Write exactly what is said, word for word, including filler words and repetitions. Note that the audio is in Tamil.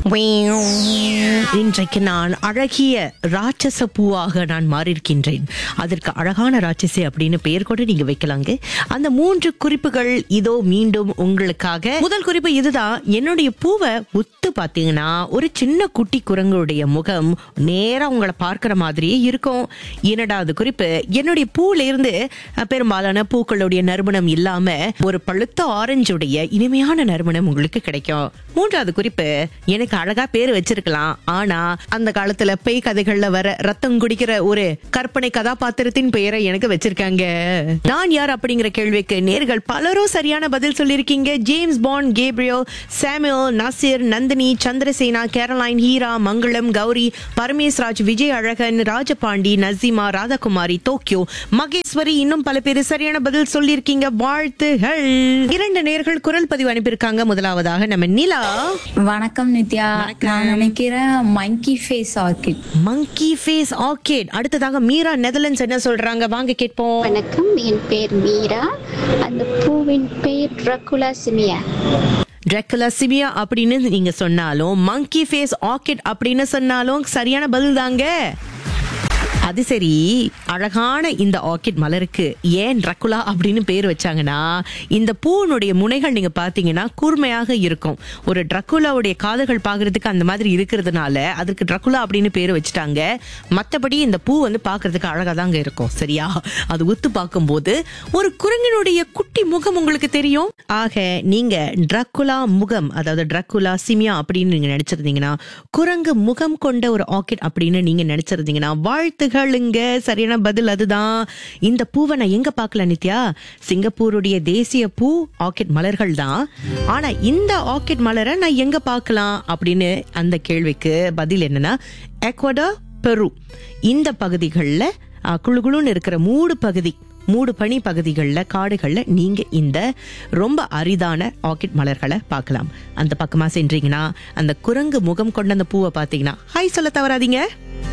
இன்றைக்கு நான் அழகிய ராட்சச பூவாக நான் மாறியிருக்கின்றேன். அதற்கு அழகான ராட்சசி அப்படின்னு பெயர் கூட நீங்க வைக்கலாங்க. அந்த மூன்று குறிப்புகள் இதோ மீண்டும் உங்களுக்காக. முதல் குறிப்பு இதுதான். என்னுடைய பூவை உத்து பாத்தீங்கன்னா ஒரு சின்ன குட்டி குரங்குடைய முகம் நேரா உங்களை பார்க்கிற மாதிரியே இருக்கும். இரண்டாவது குறிப்பு, என்னுடைய பூல இருந்து பெரும்பாலான பூக்களுடைய நறுமணம் இல்லாம ஒரு பழுத்த ஆரஞ்சுடைய இனிமையான நறுமணம் உங்களுக்கு கிடைக்கும். மூன்றாவது குறிப்பு, எனக்கு அழகா பேரு வச்சிருக்கலாம், ஆனா அந்த காலத்துல பேய் கதைகள்ல வர ரத்தம் குடிக்கிற ஒரு கற்பனை கதாபாத்திரத்தின் பெயரை எனக்கு வச்சிருக்காங்க. நான் யார் அப்படிங்கிற கேள்விக்கு நேர்கள் பலரும் சரியான பதில் சொல்லியிருக்கீங்க. James bond, Gabriel, Samuel, Nazeer, Nandini, Chandrasena, கேரளைன், Heera, மங்களம், கௌரி, பரமேஸ்ராஜ், விஜய் அழகன், ராஜபாண்டி, நசீமா, ராதாகுமாரி, டோக்கியோ, மகேஸ்வரி, இன்னும் பல பேர் சரியான பதில் சொல்லியிருக்கீங்க. வாழ்த்துகள். இரண்டு நேர்கள் குரல் பதிவு அனுப்பியிருக்காங்க. முதலாவதாக நம்ம நிலா. வணக்கம் நித்யா. நான் நினைக்கிறேன் மங்கி ஃபேஸ் ஆர்கிட். மங்கி ஃபேஸ் ஆர்கிட். அடுத்ததாக மீரா, நெதர்லாண்ட்ஸ் என்ன சொல்றாங்க, வாங்க கேட்போம். வணக்கம், என் பேர் மீரா. அந்த பூவின் பெயர் ட்ரகுலா சிமியா. ட்ரகுலா சிமியா அப்படின்னு நீங்க சொன்னாலும், மங்கி ஃபேஸ் ஆர்கிட் அப்படின்னு சொன்னாலும் சரியான பதில் தாங்க. அது சரி, அழகான இந்த ஆர்கிட் மலருக்கு ஏன் ட்ரகுலா அப்படின்னு பேர் வச்சாங்கன்னா, இந்த பூனுடைய முனைகள் நீங்க பாத்தீங்கன்னா கூர்மையாக இருக்கும். ஒரு ட்ரகுலாவுடைய காதுகள் பாக்குறதுக்கு அந்த மாதிரி இருக்கிறதுனால அதுக்கு ட்ரகுலா அப்படின்னு பேர் வச்சுட்டாங்க. மற்றபடி இந்த பூ வந்து பாக்குறதுக்கு அழகா தாங்க இருக்கும். சரியா? அது உத்து பார்க்கும்போது ஒரு குரங்கினுடைய குட்டி முகம் உங்களுக்கு தெரியும். ஆக நீங்க ட்ரகுலா முகம், அதாவது ட்ரகுலா சிமியா அப்படின்னு நீங்க நினைச்சிருந்தீங்கன்னா, குரங்கு முகம் கொண்ட ஒரு ஆர்கிட் அப்படின்னு நீங்க நினைச்சிருந்தீங்கன்னா, வாழ்த்து. சரியான பதில் அதுதான். இந்த பூவை நான் எங்க பார்க்கல நித்யா? சிங்கப்பூருடைய தேசிய பூ ஆர்கிட் மலர்கள் தான். ஆனா இந்த ஆர்கிட் மலரை நான் எங்க பார்க்கலாம் அப்படின்னு அந்த கேள்விக்கு பதில் என்னன்னா, எக்வடார், பெரு இந்த பகுதிகளில் குழு குழுன்னு இருக்கிற மூடு பகுதி, மூடு பனி பகுதிகளில், காடுகளில் நீங்க இந்த ரொம்ப அரிதான ஆர்கிட் மலர்களை பார்க்கலாம். அந்த பக்கமா சென்றீங்கன்னா அந்த குரங்கு முகம் கொண்ட அந்த பூவை பார்த்தீங்கன்னா ஹாய் சொல்ல தவறாதீங்க.